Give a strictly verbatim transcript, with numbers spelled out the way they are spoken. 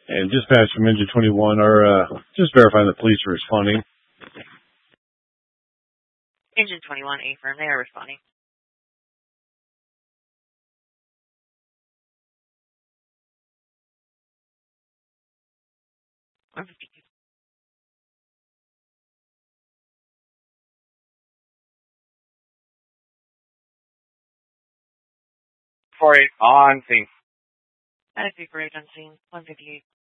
And dispatch from Engine twenty-one are uh, just verifying the police are responding. Engine twenty-one, affirm, they are responding. one fifty-two. four eight on scene. Attitude for eight on scene, one fifty-eight.